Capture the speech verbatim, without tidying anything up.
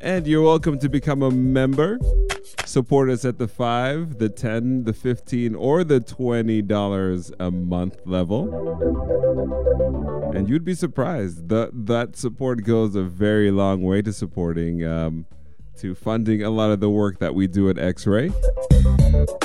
And you're welcome to become a member. Support us at the five, the ten, the fifteen, or the twenty dollars a month level. And you'd be surprised. The, that support goes a very long way to supporting, um, to funding a lot of the work that we do at X-Ray.